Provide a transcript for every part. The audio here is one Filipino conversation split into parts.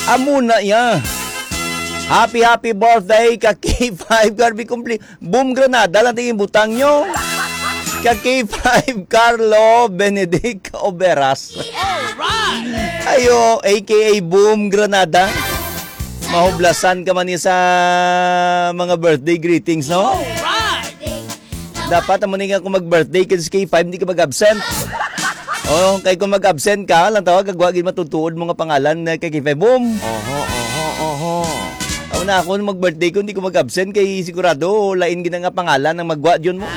Amuna ya. Happy birthday ka K5 Garby Complete. Boom Granada lang tingin butang nyo. Ka K5 Carlo Benedict Oberas. Ayo, aka Boom Granada. Mahublasan ka man sa mga birthday greetings, no? Dapat amunin kung mag-birthday kasi K5 hindi ka mag-absent. Kaya kung mag-absent ka, lang tawag, gagawagin matutuod mga pangalan na kay K5. Boom! Na ako mag-birthday ko, hindi ko mag-absent kay sigurado lain gina nga pangalan ng magwa yun mo.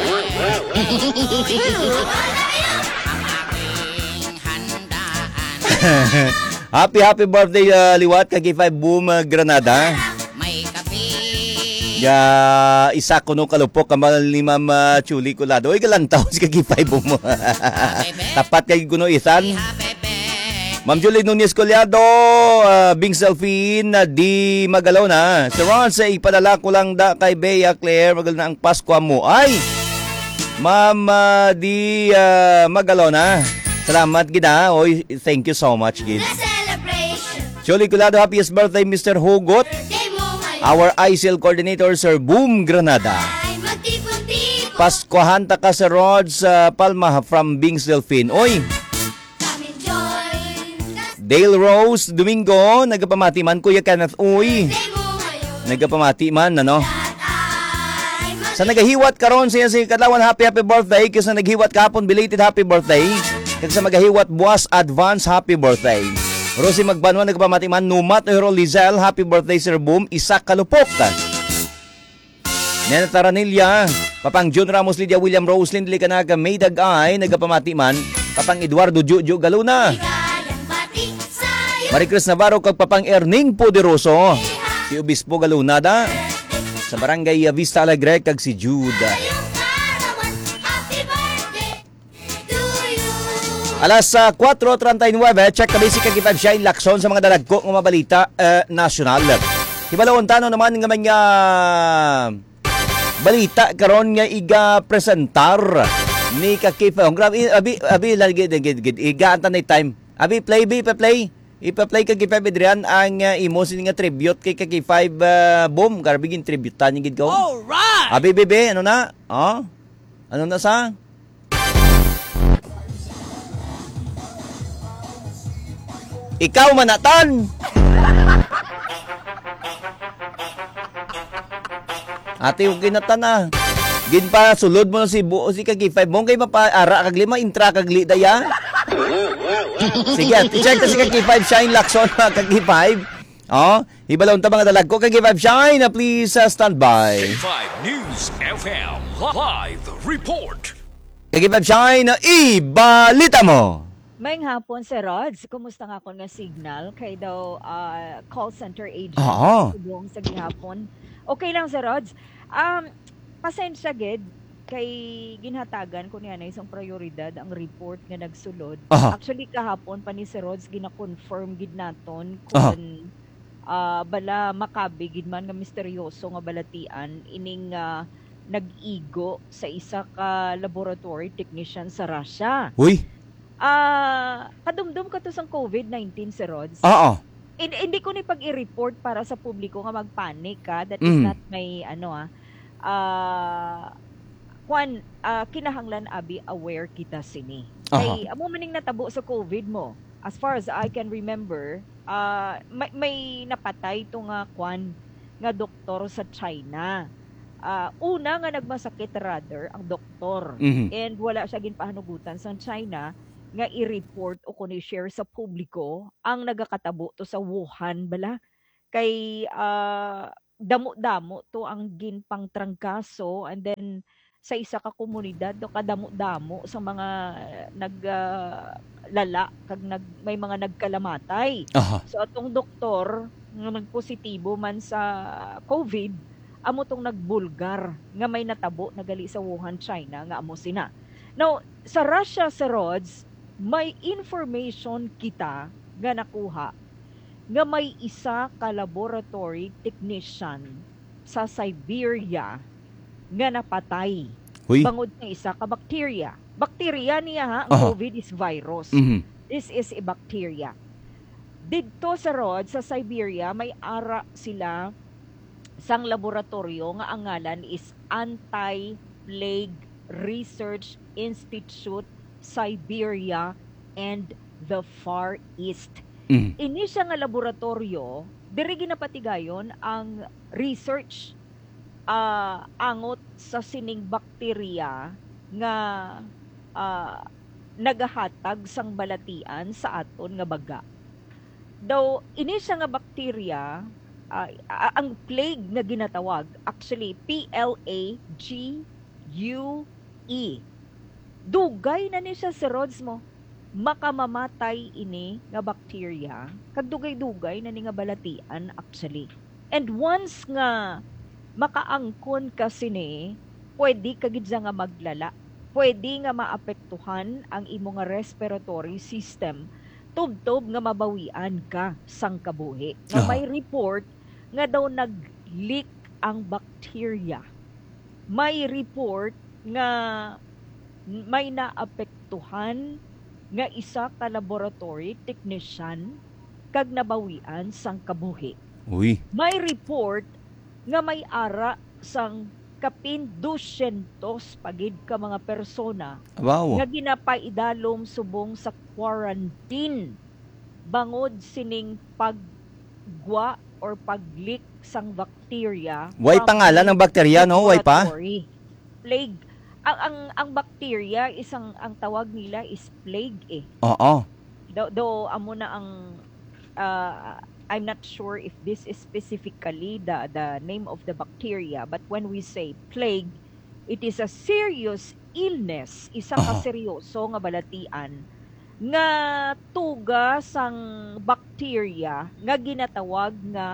Happy birthday liwat kay K5 Boom Granada. Isa ko nung kalupok kamal ni Ma'am Chuli Colado. Oy galantaw si kay K5 Boom. Tapat kay kuno isan. Ma'am Julie Nunez Collado, Bing Selfie di magalaw na. Sir Ron, sa ipadala ko lang da kay Bea Claire, magal na ang Pasko mo. Ay, Ma'am di magalaw na. Salamat gida. Oy, thank you so much, gid. Julie Collado, happiest birthday, Mr. Hugot. Our ICL coordinator, Sir Boom Granada. Paskohan ta ka sa Rods Palma from Bing Selfie. Oy, Dale Rose Domingo, nagapamati man Kuya Kenneth. Uy, nagapamati man, ano? Sa nagahiwat karon siya si Kadlawan, happy birthday. Kasi naghiwat kahapon, belated happy birthday. Kasi sa magahiwat buwas, advance happy birthday. Rosie Magbanwa, nagapamati man. Numat Euro Lizelle, happy birthday Sir Boom. Isak Kalupok. Nena Taranilla, Papang June Ramos, Lydia William Rose, Lindley Kanaga, May Dagay, nagapamati man. Papang Eduardo Juju Galuna. Maricris Navarro kag Papang Erning Poderoso. Si Obispo Galunada. Sa Barangay Vista Alegre kag si Jude. Alas 4:39, check kami si Kagipad Shine Lacson sa mga dalagko ng mabalita nasyonal. Hibalawon tano naman nga mga balita karon nga iga presentar ni Kakipad. Grabe abi lagi iga antanay time. Abi play. Ipa-play kag K5 Adrian ang imo sin nga tribute kay K5 Boom. Garbigin tribute tani gid ko. Alright. Abi bebe, ano na? Ano na sa? Ikaw manatan. Ate ug ginatan na. Gin pa sulod mo si K5 Boom kay mapaara kag lima intra kag li daya. Sige, check ta si K5 Shine Lacson kag K5. Hibalon ta mga dalag ko kag K5 Shine, please stand by. K5 News FM live report. Kag K5 Shine, ibalita mo. Mayng hapon si Rods, kumusta nga ako nga signal kay daw call center agent subong sa gihapon. Okay lang si Rods. Pasensya gid kay ginhatagan ko niya na isang prioridad ang report nga nagsulod. Actually kahapon pa ni si Rods gina-confirm gid naton kung bala makabi gid man nga misteryoso nga balatian ining nag-igo sa isa ka laboratory technician sa Russia. Uy. Kadumdum ka to sang COVID-19 si Rods. Hindi ko ni pag i-report para sa publiko nga magpanic ka. That is not may kinahanglan abi aware kita sini. Kay amo maning natabo sa COVID mo. As far as I can remember, may napatay to nga nga doktor sa China. Una nga nagmasakit rather ang doktor. And wala siya ginpahanugutan sa China nga i-report o kung i-share sa publiko ang nagakatabo to sa Wuhan bala. Kay damo-damo to ang ginpang trangkaso and then sa isa ka komunidad do kadamo-damo sa mga naglala kag may mga nagkalamatay. So atong doktor nga nagpositibo man sa COVID amo tong nagbulgar nga may natabo nagali sa Wuhan, China nga amo sina. Now sa Russia sa Rods may information kita nga nakuha nga may isa ka laboratory technician sa Siberia nga napatay. Bangod na isa ka bacteria. Bacteria niya ha, ang COVID is virus. This is a bacteria. Didto sa Rhodes, sa Siberia, may ara sila sang laboratorio nga ang ngalan is Anti-Plague Research Institute Siberia and the Far East. Mm. Ini siya nga laboratorio, diri ginapatigayon ang research angot sa sining bakterya nga nagahatag sang balatian sa aton nga baga. Daw ini siya nga bakterya, ang plague na ginatawag, actually PLAGUE. Dugay na ni siya si Rhodes mo. Makamamatay ini nga bakterya, kag dugay-dugay na ni nga balatian actually. And once nga makaangkon ka sini, pwede kagid nga maglala. Pwede nga maapektuhan ang imo nga respiratory system. Tubtob nga mabawian ka sang kabuhi. Nga may report nga daw nag-leak ang bakterya. May report nga may naapektuhan nga isa ka laboratory technician kag nabawian sang kabuhi. Uy. May report nga may ara sang kapin 200 pagid ka mga persona Wow. nga ginapaidalom subong sa quarantine bangod sining paggwa or paglik sang bakterya. Way from pangalan ng bakterya, no? Way pa? laboratory. Plague. Ang bakterya, ang tawag nila is plague eh. Oo. Do amo na ang I'm not sure if this is specifically the name of the bacteria, but when we say plague, it is a serious illness, isa ka seryoso nga balatian nga tuga sang bacteria nga ginatawag nga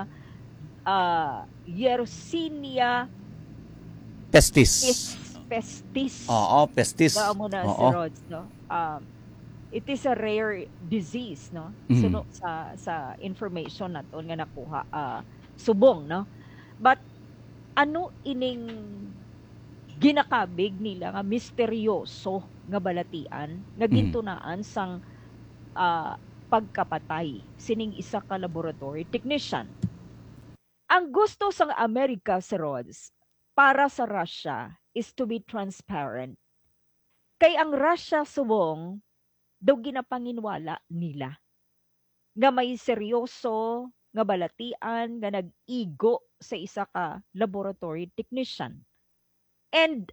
Yersinia Pestis. pestis. Oo, pestis. Mo na si Oo. Rhodes, no? It is a rare disease, no? Mhm. Suno sa information naton nga nakuha subong, no? But ano ining ginakabig nila nga misteryoso nga balatian nga gintunaan sang pagkapatay sining isa ka laboratory technician. Ang gusto sang Amerika sa Rhodes para sa Russia is to be transparent. Kay ang Russia subong daw ginapanginwala nila nga may seryoso nga balatian nga nag-igo sa isa ka laboratory technician. And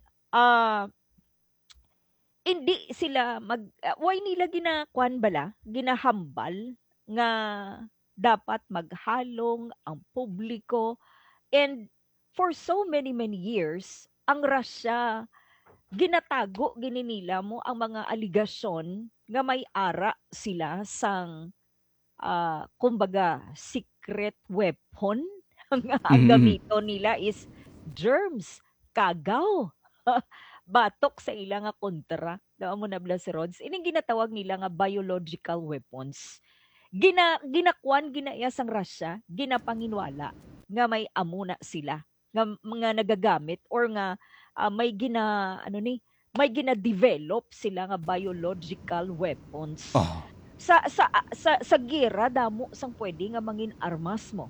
hindi sila why nila ginakuan bala, ginahambal nga dapat maghalong ang publiko. And for so many years, ang Russia ginatago gini nila mo ang mga aligasyon nga may ara sila sang kumbaga secret weapon. Ang gamito nila is germs, kagaw. Batok sa ila nga kontra. Daw mo na si Rhodes. Ining ginatawag nila nga biological weapons. Ginaiya sang Russia, ginapanginwala nga may amuna sila nga mga nagagamit or nga may gina-develop sila nga biological weapons. Sa gera damo sang pwede nga mangin armas mo.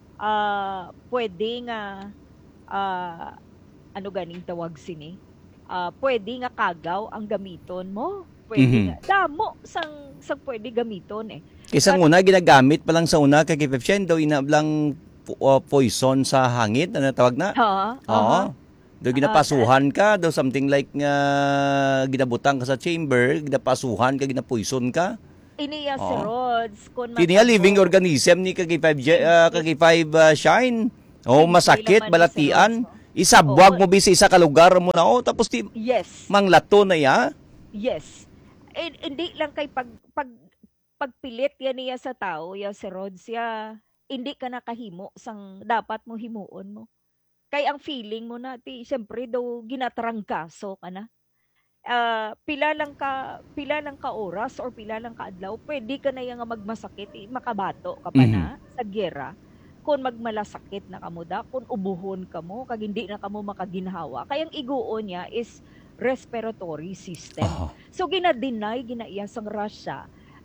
Pwede nga ano ganing tawag sini? Pwede nga kagaw ang gamiton mo. Pwede nga damo sang pwede gamiton eh. Isang una ginagamit pa lang sa una kay Pepsien daw inablang poison sa hangit, ano tawag na? Oo. Do ginapasuhan ka, do something like nga ginabutang ka sa chamber, ginapasuhan ka, ginapoison ka. Iniya si Rhodes kun Kiniya living organism ni kag 5 shine. Masakit balatian. Isabwag mo bisi isa ka lugar mo na tapos yes. Manglato na ya. Yes. Hindi lang kay pagpilit yan niya sa tao, ya si Rhodes ya, hindi ka nakahimo sang dapat mo himuon mo. Kay ang feeling mo na syempre daw ginatrangkaso ka na. Pila lang ka oras or pila lang ka adlaw, pwede ka na yang magmasakit, makabato ka pa na sa gera. Kung magmalasakit na kamo da, kung ubuhon ka mo, kag hindi na kamo makaginhawa. Kayang iguon niya is respiratory system. So ginaiya sang Russia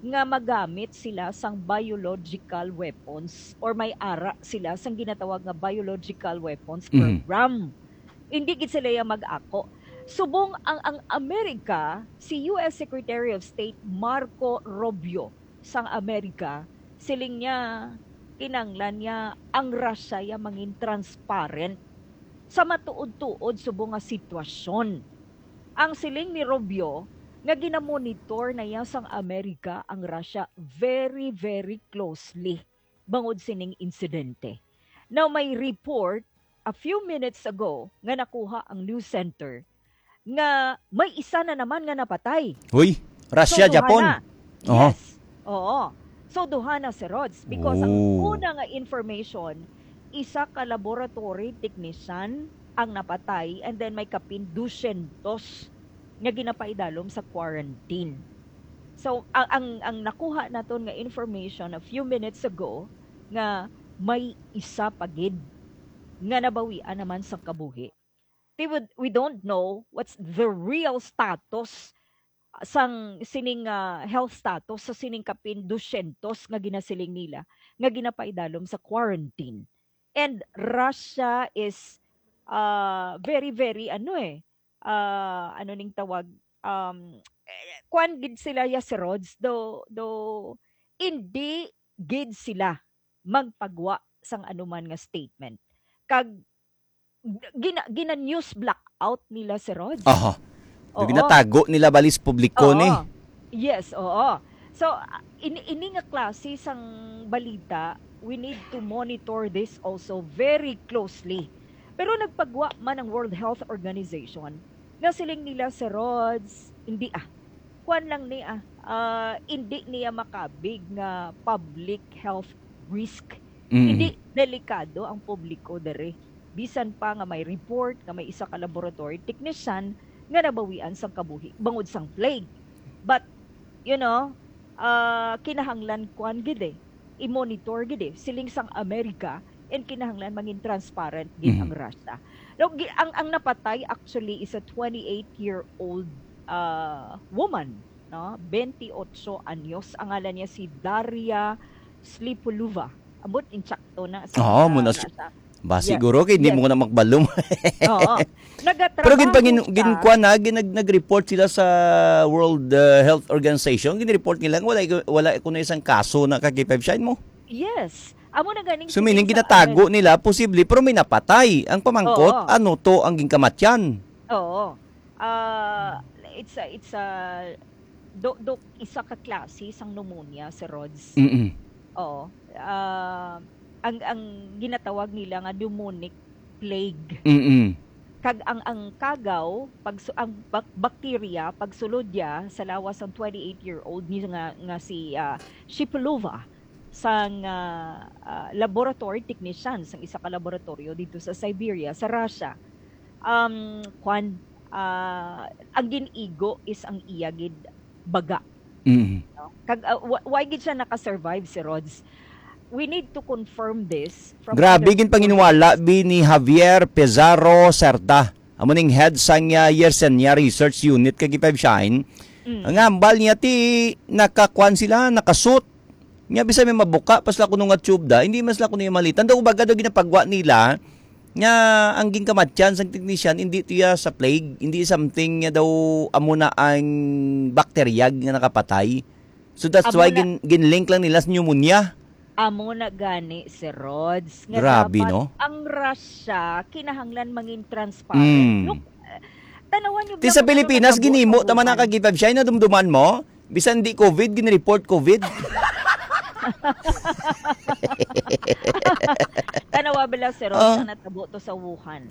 nga magamit sila sang biological weapons or may ara sila sang ginatawag nga biological weapons program. Hindi gid sila yung mag-ako. Subong ang Amerika, si US Secretary of State Marco Rubio sang Amerika, siling niya, kinanglan niya, ang Russia ya mangin transparent sa matuod-tuod subong nga sitwasyon. Ang siling ni Rubio, nga ginamonitor na yan sang Amerika ang Russia very, very closely bangod sining insidente. Now, may report a few minutes ago nga nakuha ang news center nga may isa na naman nga napatay. Uy, Russia, So, Japan. duha na. Yes. Oo. So, duha na si Rods. Because ang una nga information, isa ka laboratory technician ang napatay and then may kapin 200 nga ginapaidalom sa quarantine. So, ang nakuha naton nga information a few minutes ago nga may isa pagid nga nabawian naman sa kabuhi. We don't know what's the real status sang sining health status sa sining kapin 200 nga ginasiling nila nga ginapaidalom sa quarantine. And Russia is very, very ano ning tawag, kuan gid sila ya si Rods, do hindi gid sila magpagwa sang anuman nga statement. Kag gina news blackout nila si Rods. Aha. Oo. Ginatago nila balis publiko ni. Yes, oo. So, ini nga klase sang balita, we need to monitor this also very closely. Pero nagpagwa man ang World Health Organization nga siling nila si Rods, hindi kuan lang ni hindi niya makabig nga public health risk. Hindi delikado ang publiko dere. Bisan pa nga may report nga may isa ka laboratory technician nga nabawian sang kabuhi bangod sang plague. But kinahanglan kuan gid i-monitor gid siling sang Amerika and kinahanglan mangin transparent gid ang Russia. Now, ang napatay actually is a 28-year-old woman, no? 28 anyos. Ang ngalan niya si Daria Slipolova. Amot insakto na sa muna Russia. Ba siguro kay hindi mo na magbalom. Oo. Pero ginkuan na nag-report sila sa World Health Organization, ginreport nila wala kuno isang kaso na kakipebsyan mo. Yes. Amo na ganing so meaning ginatago nila posible pero may napatay. Ang pamangkot ano to ang ginkamatyan. Oo. It's a isa ka klase sang pneumonia sa Rods. Oo. Ang ginatawag nila nga pneumonic plague. Kag ang kagaw ang bacteria pagsulod ya sa lawas ng 28-year-old niya nga si Shipolova sang laboratory technician sang isa ka laboratorio dito sa Siberia sa Russia. Ang ginigo is ang iyagid baga. No? Kag why gid siya naka-survive si Rods? We need to confirm this from grabe gin panginwala ni Javier Pizarro Cerda amo ning head sang Yersinia Research Unit kag ipebsyahin. Ang ambal niya ti nakakuan sila nakasut nya bisa may mabuka pasla kuno nga tube da hindi masla kuno malitan daw baga daw ginapagwa nila nga ang ginkamatyan sang technician hindi tiya sa plague hindi something nga daw amo na ang bakterya nga nakapatay. So that's why ginlink lang nila sa pneumonia. Amo na gani si Rods. Nga grabe, dapat no? Ang Russia, kinahanglan mangin transparent. Look, tanawan nyo. Ti sa Pilipinas, ginimo, tama na kagipab siya, na dumduman mo, bisan di COVID, ginreport COVID. Tanawa bala si Rods na natabo to sa Wuhan.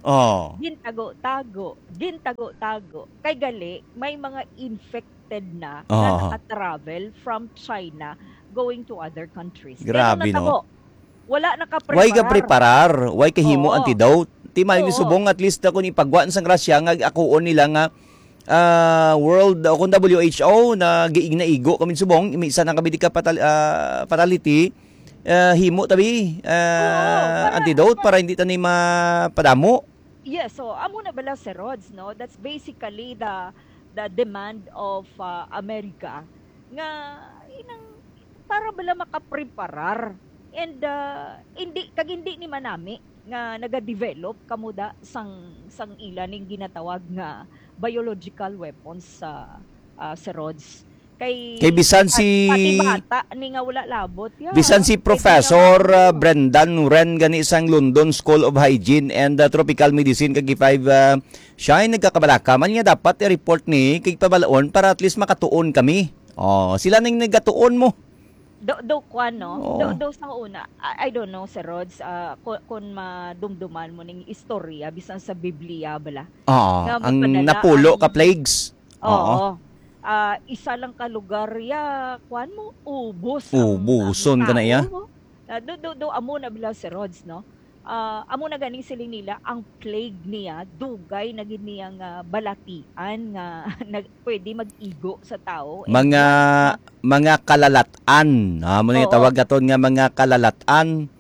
Gintago-tago. Kay gali, may mga infected na naka-travel from China going to other countries. Grabe, no? Wala nakapreparar. Why ka preparar? Why kahimo antidote? Ti may subong at least ako ni pagwan sang Russia nga akuon nila nga World WHO na giig na igo kami subong isa nang kabidi ka fatality himo tabi antidote para hindi tani mapadamo. Yes, so amo na bala si Rods, no? That's basically the demand of America nga inang para bala makapreparar. And hindi ni manami nga naga-develop kamuda sang ila ning ginatawag nga biological weapons sa Rods. Kay bisan si pati bata ni nga wala labot ya. Bisan si Professor Brendan Ren gani sang London School of Hygiene and Tropical Medicine kag 5 siya ay nagkakabalaka man niya dapat i-report ni kay pabalaon para at least makatuon kami. Sila nang nagatuon mo. Do kwan no. Do sa una. I don't know Sir Rods kung madumduman mo ning istorya bisan sa Biblia bala. Ang napulo ka plagues. Oo. Isa lang ka lugar ya kwan mo ubuson ka na ya. Do amo na bila si Rods no. Amo na ganing siling nila ang plague niya dugay na gid niyang balatian nga pwede mag-igo sa tao. Mga kalalatan. Mo ni tawag aton nga mga kalalatan.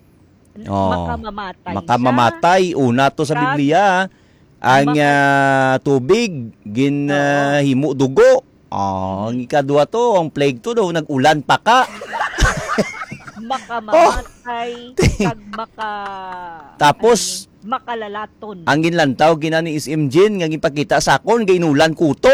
Makamamatay una to sa Biblia. Ang tubig ginhimo dugo. Ang ikadua to, ang plague to daw, nag-ulan pa ka. Makamamatay, tapos, makalalaton. Ang ginlantaw, ginani is imjin, nga ipakita sa akon, ginulan kuto.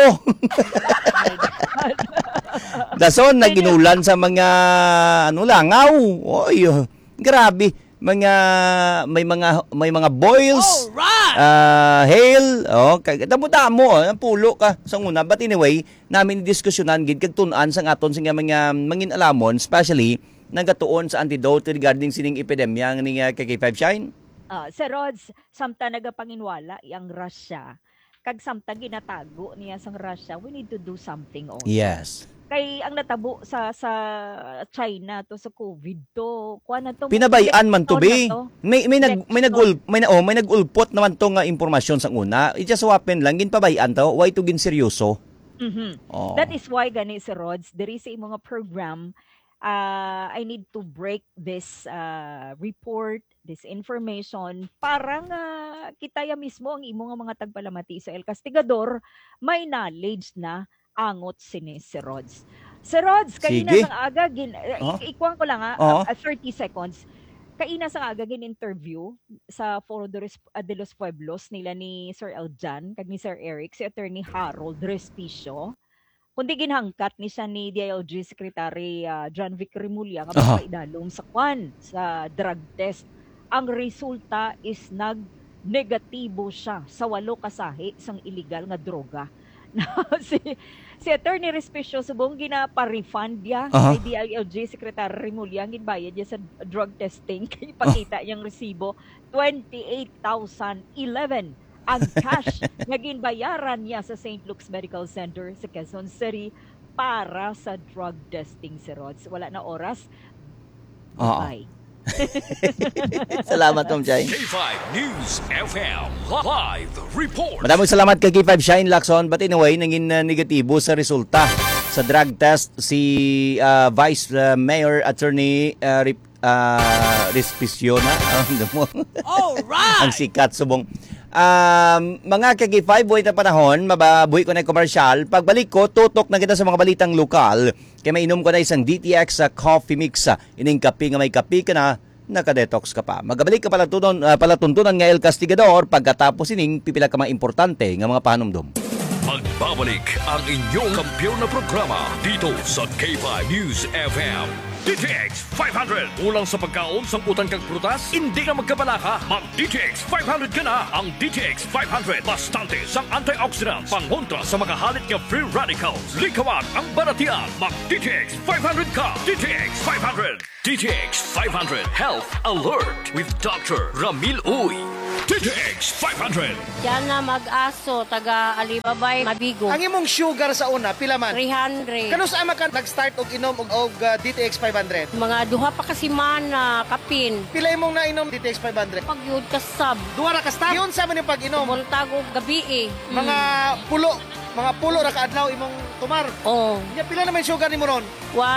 Dason, naginulan sa mga, langaw. Oy, grabe. May mga boils, hail, damo-damo, pulo ka sa una. But anyway, namin diskusyonan gid kag tun-an sang aton sa mga mangin alamon, especially nagatuon sa antidote regarding sining epidemya ni KK5 Shine. Sir Rods, samta nagapanginwala yang Russia, kag samta ginatago niya sang Russia, we need to do something also. Yes. Kay ang natabo sa China to sa COVID to kuan na to pinabayaan man to be may nagulpot naman to nga impormasyon sang una it just happen lang ginpabayaan to why to gin seryoso. That is why gani si Rods diri sa imong program I need to break this report, this information para nga kita ya mismo ang imong mga tagpalamati sa El Castigador may knowledge na angot sini si Rods. Si Rods, kaina sang aga ikuwang ko lang 30 seconds. Kaina sang aga interview sa Foro de los Pueblos nila ni Sir Eljan kag ni Sir Eric si Attorney Harold Respicio. Kundi ginhangkat ni siya ni DILG Secretary John Vic Rimulya nga makaidalom sa drug test. Ang resulta is negatibo siya sa 8 kasahi sang illegal nga droga. si Attorney Respicio subong gina-refund niya kay DILG Secretary Rimulya ginbayad niya sa drug testing kay ipakita yung resibo 28,011 ang cash na ginbayaran niya sa St. Luke's Medical Center sa Quezon City para sa drug testing si Rods. Wala na oras. Bye. Salamat, Tom Chay. K5 News FM Live Report. Maraming salamat kay K5 Shine Lacson. But anyway, naging negatibo sa resulta sa drug test si Vice Mayor Attorney Respicio na. Ang sikat subong. Mga kag-5 buhay na panahon, mababuhay ko na commercial. Pagbalik ko, tutok na kita sa mga balitang lokal. Kaya mainom ko na isang DTX coffee mix. Ining kape nga may kape ka na, nakadetox ka pa. Magabalik ka palatuntunan nga El Castigador pagkatapos ining pipila ka mga importante nga mga panumdom. Magbabalik ang inyong kampiyon na programa dito sa K5 News FM. DTX 500. Ulang sa pagkaon, sangkutan kang prutas, hindi ka magkabalaka. Mag DTX 500 ka na. Ang DTX 500. Bastante sang antioxidants. Pangontra sa makahalit nga free radicals. Likawan ang baratian. Mag DTX 500 ka. DTX 500. DTX 500 Health Alert with Dr. Ramil Uy. DTX 500. Yan na mag-aso, taga Alibabay, Mabigo. Ang imong sugar sa una, pila man? 300. Kano sa ama ka nag-start og inom og DTX 500? Mga duha pa kasi man na kapin. Pila imong nainom DTX 500? Pagyud ka sab. Duha ra ka stop. Yun sa man yung pag-inom. Buntag og gabi eh. Mga pulo mga pulo ra ka adlaw imong tumar. Oh, Nya pila naman sugar nimo ron?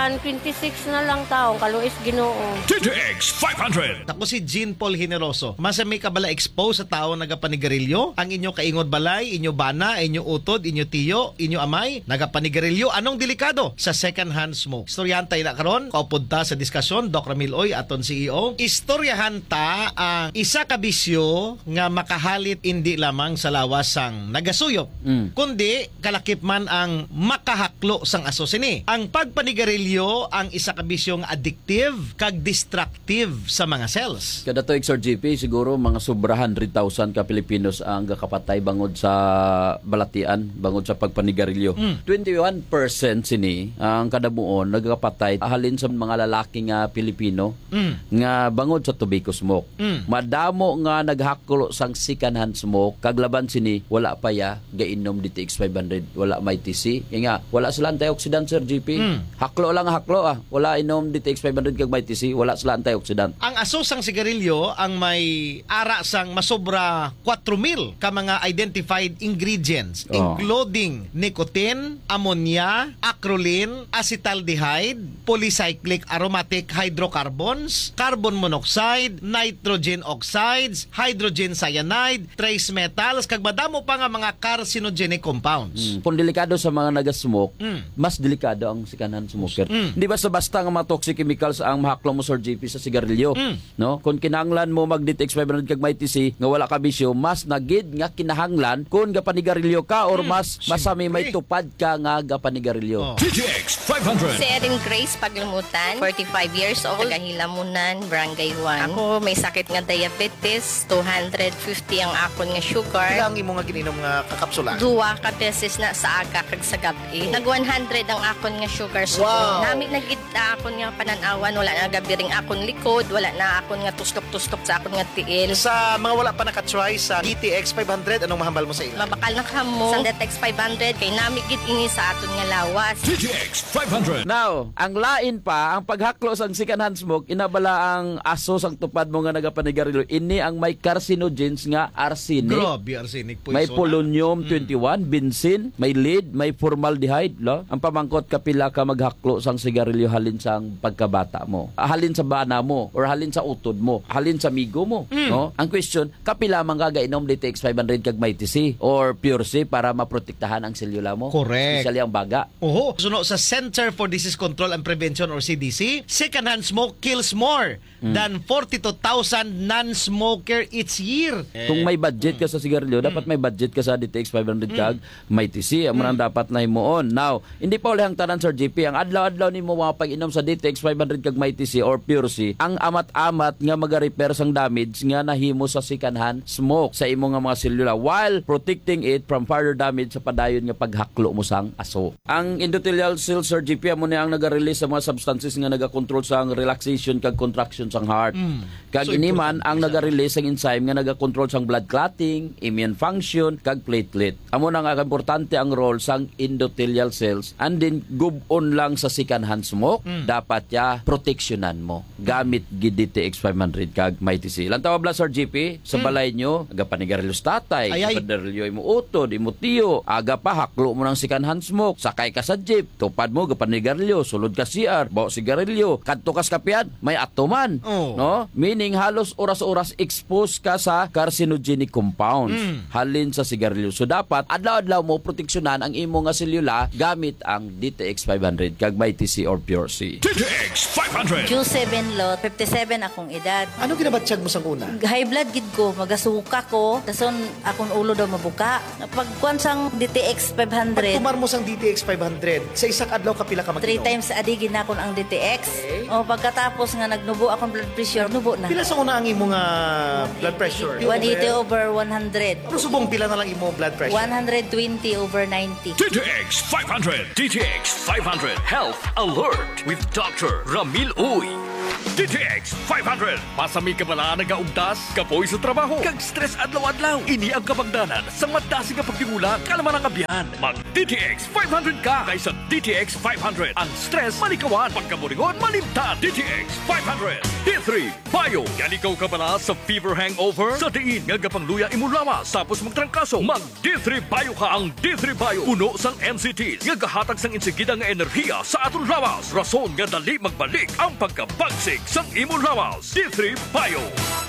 126 na lang taong kaluis Ginoo. DTX 500. Ako si Jean Paul Generoso. Masa may kabala expose sa tao nagapanigarilyo? Ang inyo kaingod balay, inyo bana, inyo utod, inyo tiyo, inyo amay, nagapanigarilyo. Anong delikado sa second hand smoke? Istoryahan tayo na karon. Kaupod ta sa diskusyon, Doc Ramil Oy, aton CEO. Istoryahan ta ang isa ka bisyo nga makahalit hindi lamang sa lawas sang nagasuyop, kundi kalakip man ang makahaklo sang aso sini. Ang pagpanigarilyo ang isa ka bisyong addictive kag distractive sa mga cells. Kada to Sir GP, siguro mga sobra 100,000 ka Pilipinos ang gakapatay bangod sa balatian, bangod sa pagpanigarilyo. 21% sini ang kadabuon nagakapatay halin sa mga lalaki nga Pilipino nga bangod sa tobacco smoke. Madamo nga naghaklo sang second hand smoke kag laban sini wala pa ya gainom DTX 500, wala may TC. Kaya nga wala sila antioxidant Sir GP. Haklo lang haklo wala inom DTX 500 kag may TC, wala sila antioxidant. Ang aso sang sigarilyo ang may ara sang masobra 4,000 ka mga identified ingredients including nicotine, ammonia, acrolein, acetaldehyde, polycyclic aromatic hydrocarbons, carbon monoxide, nitrogen oxides, hydrogen cyanide, trace metals kag madamo pa nga mga carcinogenic compounds. Kung delikado sa mga nagasmoke, mas delikado ang second-hand smoker. Hindi basta-basta nga mga toxic chemicals ang mahaklo mo Sir GP sa sigarilyo. No? Kung kinahanglan mo mag DTX 500 kag may TC nga wala ka bisyo, mas nagid nga kinahanglan kung gapanigarilyo ka or mas masami may tupad ka nga gapanigarilyo. DTX 500. Si Erin Grace Paglumutan, 45 years old, Tagahilamunan, Barangay 1. Ako may sakit nga diabetes, 250 ang akon nga sugar. Pila ang imo nga gininom nga kakapsula? Duwa ka beses na sa aga kag sa gabi. Nag 100 ang akon nga sugar so nami nagid akon nga pananawan, wala na gabi ring akon likod, wala na akon nga tuskop-tuskop sa akon nga tiil. Sa mga wala pa nakatry sa DTX 500, anong mahambal mo sa ila? Mabakal na kamo sa DTX 500 kay nami gid ini sa aton nga lawas. DTX 500. Now, ang lain pa, ang paghaklo sang second-hand smoke, inabala ang aso sang tupad mo nga nagapanigarilyo. Ini ang may carcinogens nga arsenic. Grabe, arsenic po. May polonium 21, benzene, may lead, may formaldehyde. Lo? Ang pamangkot kapila ka maghaklo sang sigarilyo halin sang pagkabata mo. Halin sa bana mo or halin sa utod mo. Halin sa migo mo. No? Ang question, kapila man gagainom DTX 500 kag may TC or Pure C para maprotektahan ang selula mo. Correct. Especially ang baga. Oho. Suno sa Center for Disease Control and Prevention or CDC, second-hand smoke kills more than 42,000 non-smoker each year. Kung may budget ka sa sigarilyo, dapat may budget ka sa DTX 500 kag may TC. Amo nang dapat na himuon. Now, hindi pa uli ang tanan Sir GP. Ang adlaw-adlaw nimo mga pag-inom sa DTX 500 kag may TC or Pure C, ang amat-amat nga maga-repair sang damage nga nahimo sa second-hand smoke sa imo nga mga selula while protecting it from further damage sa padayon nga paghaklo mo sang aso. Ang endothelial cells Sir GP amo na ang naga-release sa mga substances nga naga-control sang relaxation kag contraction sang heart. Kag So, iniman ang naga-release sang enzyme nga naga-control sang blood clotting, immune function kag platelet. Amo na nga importante ang role sang endothelial cells and then gubon lang sa second-hand smoke, dapat ya proteksyonan mo gamit gid DTX 500 kag may TC. Lantaw bla Sir GP sa balay nyo, aga panigarilyo tatay, panigarilyo imo utod, imo tiyo, aga pa haklo mo ng second-hand smoke, sakay ka sa jeep, tupad mo gapanigarilyo, sulod ka CR, bawa sigarilyo, kadto kas kapian, may atoman. No? Meaning halos oras-oras expose ka sa carcinogenic compounds halin sa sigarilyo. So dapat adlaw-adlaw mo proteksyonan ang imo nga selula gamit ang DTX 500 kag may TC or Pure C. DTX 500. Q7 lot, 57 akong edad. Ano ginabatsyag mo sang una? High blood gid ko, magasuka ko, dason akong ulo daw mabuka. Pagkuan sang DTX 500, Pagtumar mo sang DTX 500, sa isang adlaw kapila ka 3 mag-inom? times a day ginakon ang DTX. O pagkatapos nga nagnubo akong blood pressure, nubo na. Pila sa una ang imo nga blood pressure? 180 over 100. Pero subong pila na lang imo blood pressure? 120 over 90. DTX 500. DTX 500 Health Alert with Dr. Ramil Uy. DTX 500. Pasami ka bala nagaugdas, kapoy sa trabaho, kag stress adlaw-adlaw. Ini ang kabagdanan sa madasi nga pagtimula, kalaman ang abyan. Mag DTX 500 ka kaysa DTX 500. Ang stress malikawan, pagkaburingon malimtan. DTX 500. D3 Bio. Yan ikaw ka bala sa fever hangover? Sa diin nga gapangluya imulawas tapos magtrangkaso. Mag D3 Bio ka. Ang D3 Bio puno sang NCTs nga gahatag sang insigida nga enerhiya sa aton lawas. Rason nga dali magbalik ang pagkabagsig sang imulawas. D3 Bio.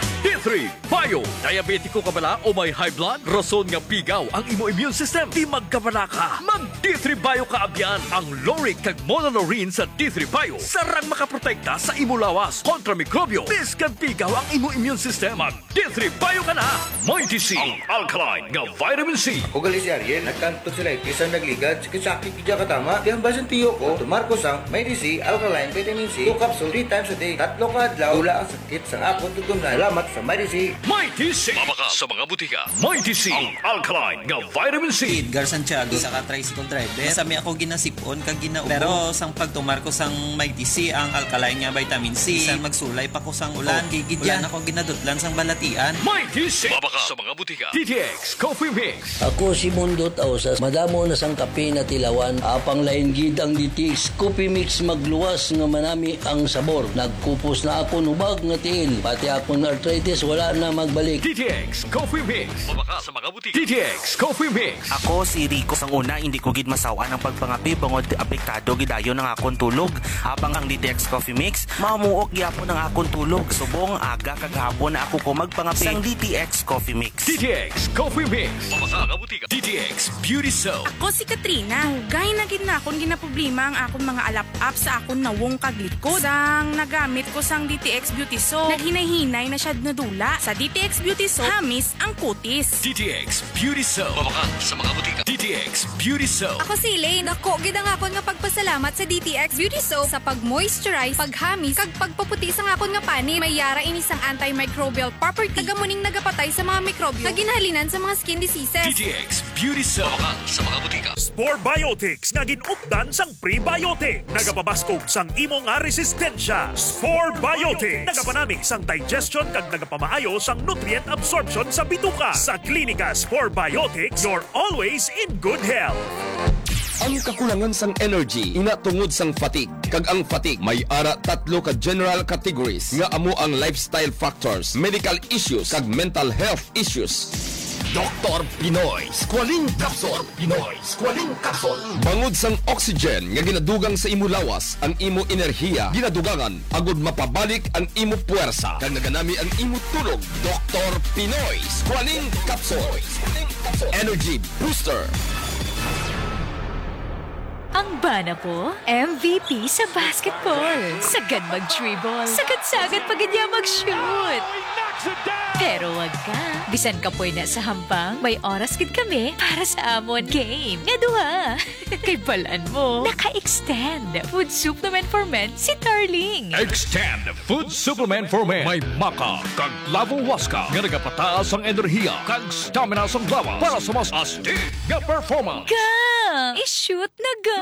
D3 Bio. Diabetiko ka bala o may high blood? Rason nga pigaw ang imo immune system. Di magkabala ka. Mag D3 Bio ka abyan. Ang Loric kag Monolorine sa D3 Bio sarang makaprotekta sa imo lawas kontra mikrobyo. Bis kag pigaw ang imo immune system. Mag D3 Bio ka na. Mighty C. Ang alkaline nga vitamin C. O gali si Ariel, nagkanto sila kisang nagligad, sakit kidya katama. Di ang basan tiyo ko, tumarko sang Mighty C, alkaline, vitamin C, 2 capsule 3 times a day. 3 ka adlaw, wala ang sakit sang akong tutunan. Salamat sa Mighty C. Mighty C. Mabaka sa mga butika. Mighty C. Ang alkaline nga vitamin C. Edgar Santiago sa tricycle driver. Sami ako ginasipon kag ginaubo. Pero sang pagtumar ko sang Mighty C ang alkaline nga vitamin C. Sang magsulay pa ko sang ulan. Gigidyan ako ginadutlan sang balatian. Mighty C. Mabaka sa mga butika. DTX Coffee Mix. Ako si Mundo Tausas. Madamo na sang kape na tilawan. Apang lain gid ang DTX Coffee Mix magluwas nga manami ang sabor. Nagkupos na ako nubag nga tiil. Pati akong arthritis wala na magbalik. DTX Coffee Mix. Mabaka sa mga butika. DTX Coffee Mix. Ako si Rico. Sang una, hindi ko gid masawa ng pagpangapi bangod apektado gidayon ng akong tulog. Habang ang DTX Coffee Mix, mamuok gyapon ng akong tulog. Subong aga kaghapon na ako ko magpangapi sang DTX Coffee Mix. DTX Coffee Mix. Mabaka sa butika. DTX Beauty Soap. Ako si Katrina. Hugay na gid na akong ginaproblema ang akong mga alap-up sa akong nawong kaglikod. Sang nagamit ko sang DTX Beauty Soap, naghinay-hinay na siya nadula. Sa DTX Beauty Soap, hamis ang kutis. DTX Beauty Soap. Mabaka sa mga butika. DTX Beauty Soap. Ako si Elaine. Dako gid ang akon nga pagpasalamat sa DTX Beauty Soap sa pag-moisturize, paghamis, kag pagpaputi sa akon nga pani. May yara ini sang antimicrobial property. Tagamuning nagapatay sa mga mikrobyo nga ginahalinan sa mga skin diseases. DTX Beauty Soap. Mabaka sa mga butika. Spore Biotics nga ginupdan sang prebiotic. Nagapabaskog sang imo nga resistensya. Spore Biotics. Nagapanami sang digestion kag nagapamaayo sang nutrient absorption sa bituka. Sa Klinika Spore Biotics, you're always in good health. Ang kakulangan sang energy ina tungod sang fatigue. Kag ang fatigue may ara 3 ka general categories nga amo ang lifestyle factors, medical issues kag mental health issues. Dr. Pinoy Squalene Capsule. Pinoy Squalene Capsule. Bangod sang oxygen nga ginadugang sa imo lawas, ang imo enerhiya ginadugangan agud mapabalik ang imo puwersa kag naganami ang imo tulog. Dr. Pinoy Squalene Capsule. Energy Booster. Ang bana ko, MVP sa basketball. Sagad mag-dribble. Sagad-sagad pag niya mag-shoot. Pero wag ka. Bisan ka po na sa hampang, may oras gid kami para sa amon game. Nga duha. Kay balaan mo, naka-extend food supplement for men si Darling. Extend Food Supplement for Men. May maka kag lavo waska nga nagapataas ang enerhiya kag stamina sang lawas para sa mas astig nga performance. Ga! I-shoot na ga!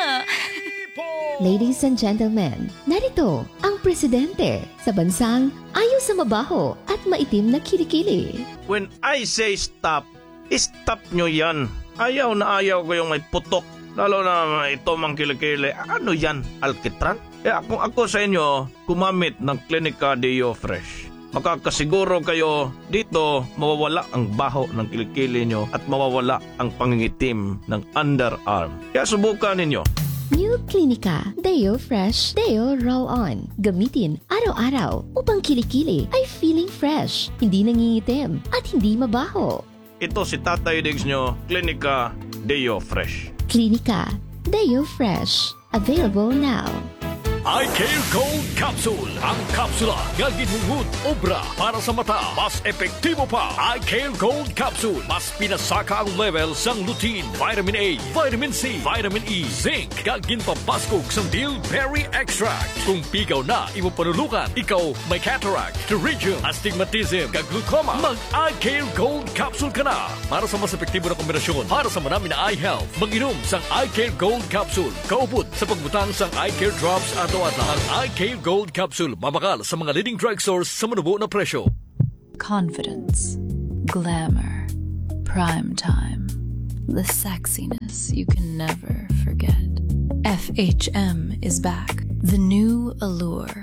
Ladies and gentlemen, narito ang presidente sa bansang ayaw sa mabaho at maitim na kilikili. When I say stop, stop nyo yan. Ayaw na ayaw ko yung may putok. Lalo na ito mang kilikili. Ano yan? Alkitran? Kung ako sa inyo, kumamit ng Klinika Deo Fresh. Makakasiguro kayo dito mawawala ang baho ng kilikili nyo at mawawala ang pangingitim ng underarm. Kaya subukan ninyo. New Klinika Deo Fresh Deo Roll-On. Gamitin araw-araw upang kilikili ay feeling fresh, hindi nangingitim at hindi mabaho. Ito si Tatay Diggs nyo, Klinika Deo Fresh. Klinika Deo Fresh. Available now. iCare Gold Capsule. Ang kapsula nga ginhungod obra para sa mata. Mas epektibo pa. iCare Gold Capsule. Mas pinasaka ang level sang lutein, vitamin A, vitamin C, vitamin E, zinc. Kag ginpabaskog sang bilberry extract. Kung pigaw na imo panulukan, ikaw may cataract, pterygium, astigmatism, kag glaucoma, mag iCare Gold Capsule ka na. Para sa mas epektibo na kombinasyon para sa manami na eye health, mag-inom sang iCare Gold Capsule. Kaupod sa pagbutang sang iCare Drops at ang iCare Gold Capsule mabakal sa mga leading drugstores sa manubo na presyo. Confidence, glamour, prime time, the sexiness you can never forget. FHM is back. The new allure.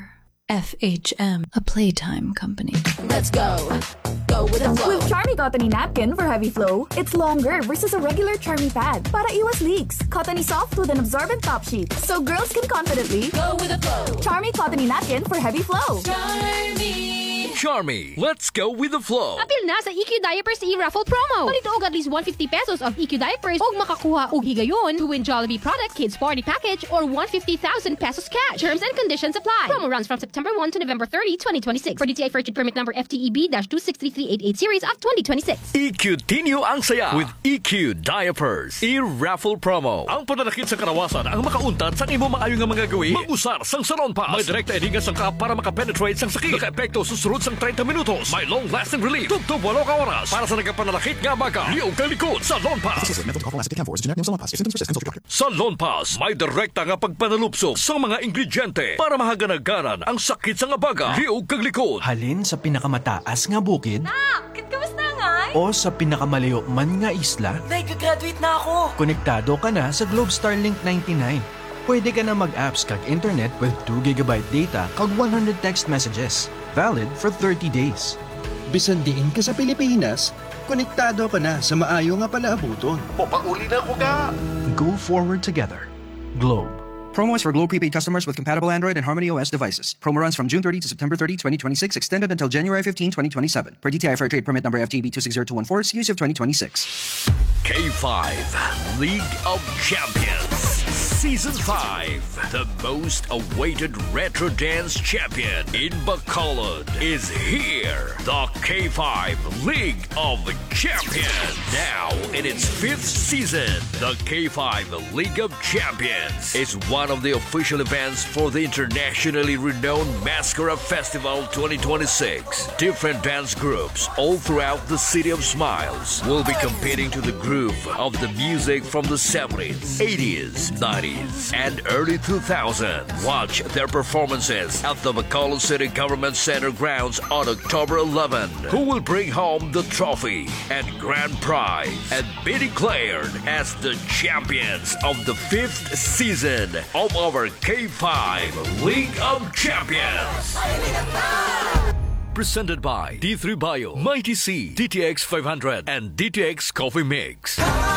FHM, a playtime company. Let's go. Go with the flow. With Charmy Cottony Napkin for heavy flow, it's longer versus a regular Charmy pad para iwas leaks. Cottony soft with an absorbent top sheet, so girls can confidently go with the flow. Charmy Cottony Napkin for heavy flow. Charmy, let's go with the flow. Apil na sa EQ Diapers e-raffle promo. Palito og at least 150 pesos of EQ Diapers og makakuha og higayon to win Jollibee product kids party package or 150,000 pesos cash. Terms and conditions apply. Promo runs from September 1 to November 30, 2026. For DTI First permit number FTEB-2633388 series of 2026. EQ-tinyo ang saya with EQ Diapers e-raffle promo. Ang pananakit sa karawasan ang makauntad sa imo maayo nga mga gawi. Mag-usar sang Salon Pass. May direkta ediga sang kap para makapenetrate sang sakit. Naka-epekto susunod sang 30 minutos. May long-lasting relief. Tugtog 8 ka oras para sa nagapananakit nga baga. Liog ka likod. Salon Pass. Salon Pass. May direkta nga pagpanalupsok sa mga ingrediente para mahaganaganan ang sakit sa nga baga. Liog ka likod. Halin sa pinakamataas nga bukid. Nak, kamusta nga? O sa pinakamalayo man nga isla. Nag-graduate na ako. Konektado ka na sa Globe Starlink 99. Pwede ka na mag-apps kag internet with 2 GB data kag 100 text messages. Valid for 30 days. Bisan diin ka sa Pilipinas, konektado ka na sa maayo nga palaabuton. Papauli na ko ka! Go forward together. Globe. Promo is for Globe prepaid customers with compatible Android and Harmony OS devices. Promo runs from June 30 to September 30, 2026, extended until January 15, 2027. Per DTI Fair Trade Permit number FTB 260214, series of 2026. K5 League of Champions Season 5. The most awaited retro dance champion in Bacolod is here. The K5 League of Champions. Now in its 5th season, the K5 League of Champions is one of the official events for the internationally renowned Mascara Festival 2026. Different dance groups all throughout the City of Smiles will be competing to the groove of the music from the 70s, 80s, 90s, and early 2000s. Watch their performances at the Bacolod City Government Center grounds on October 11. Who will bring home the trophy and grand prize and be declared as the champions of the 5th season of our K5 League of Champions. Presented by D3 Bio, Mighty C, DTX 500, and DTX Coffee Mix.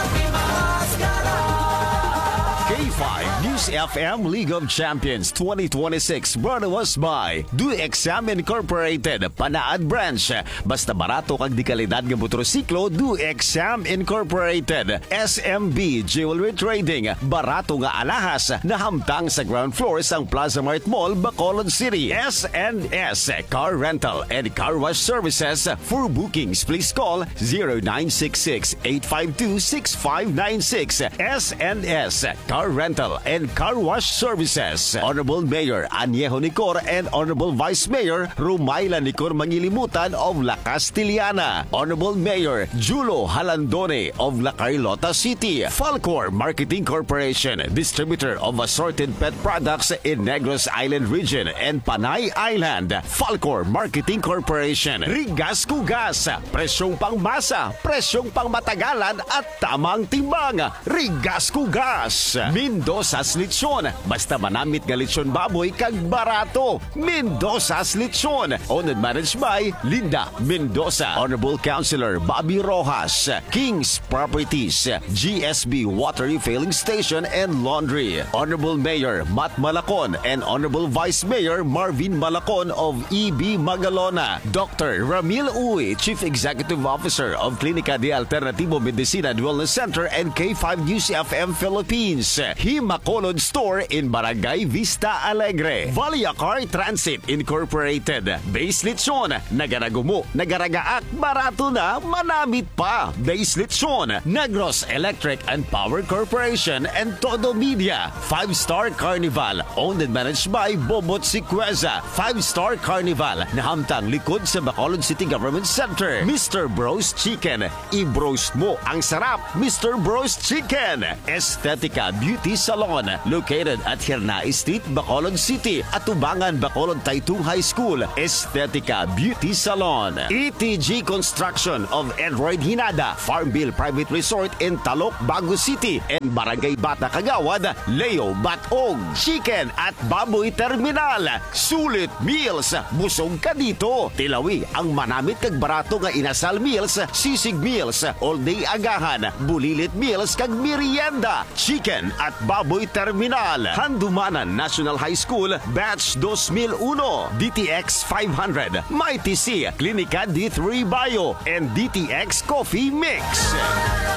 K5 News FM League of Champions 2026 brought to us by DoExam Incorporated, Panaad Branch. Basta barato kag di kalidad nga motorsiklo, DoExam Incorporated. SMB Jewelry Trading, barato nga alahas na hamtang sa ground floor sang Plaza Mart Mall, Bacolod City. S&S Car Rental and Car Wash Services. For bookings, please call 0966-852-6596. S&S Car Rental and Car Wash Services. Honorable Mayor Añejo Nicor and Honorable Vice Mayor Rumayla Nicor Mangilimutan of La Castillana. Honorable Mayor Julo Halandone of La Carlota City. Falcor Marketing Corporation, distributor of assorted pet products in Negros Island region and Panay Island. Falcor Marketing Corporation. Rigas Kugas, presyong pangmasa, presyong pangmatagalan at tamang timbang. Rigas Kugas. Mendoza's Lechon, basta manamit nga lechon baboy kag barato. Mendoza's Lechon, owned and managed by Linda Mendoza. Honorable Councilor Bobby Rojas. King's Properties, GSB Water Refilling Station and Laundry. Honorable Mayor Matt Malacon and Honorable Vice Mayor Marvin Malacon of EB Magalona. Dr. Ramil Uy, Chief Executive Officer of Clinica de Alternativo Medicina and Wellness Center and K5 News FM Philippines. Himacolod Store in Barangay Vista Alegre. Valiacar Transit Incorporated. Base Lechon, nagaragumo, nagaragaak, barato na, manamit pa. Base Lechon, Negros Electric and Power Corporation and Todo Media. 5-Star Carnival, owned and managed by Bobot Siqueza. 5-Star Carnival, nahamtang likod sa Bacolod City Government Center. Mr. Bros Chicken, i-bros mo ang sarap. Mr. Bros Chicken. Estetica Beauty Salon, located at Hirnai Street, Bacolod City, at Tubangan, Bacolod Taytong High School, Estetica Beauty Salon. ETG Construction of Edroyd Hinada, Farmville Private Resort in Talok, Bago City, and Barangay Bata Kagawad, Leo Batog. Chicken at Baboy Terminal, Sulit Meals, busog ka dito. Tilawi ang manamit kag barato nga inasal meals, sisig meals, all day agahan, bulilit meals kag merienda. Chicken at Baboy Terminal, Handumanan National High School, Batch 2001, DTX 500, Mighty C, Clinica D3 Bio, and DTX Coffee Mix.